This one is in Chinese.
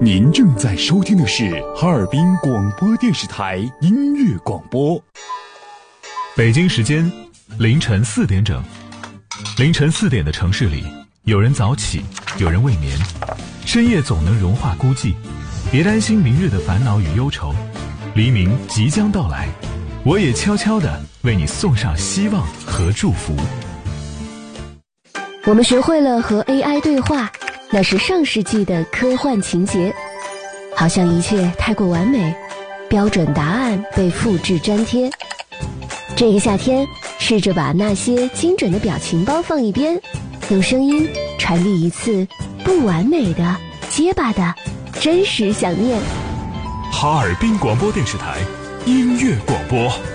您正在收听的是哈尔滨广播电视台音乐广播。 北京时间凌晨4点整。凌晨4点的城市里，有人早起，有人未眠。深夜总能融化孤寂，别担心明日的烦恼与忧愁，黎明即将到来，我也悄悄地为你送上希望和祝福。 我们学会了和 AI 对话，那是上世纪的科幻情节，好像一切太过完美，标准答案被复制粘贴。这个夏天，试着把那些精准的表情包放一边，用声音传递一次不完美的、结巴的真实想念。 哈尔滨广播电视台音乐广播。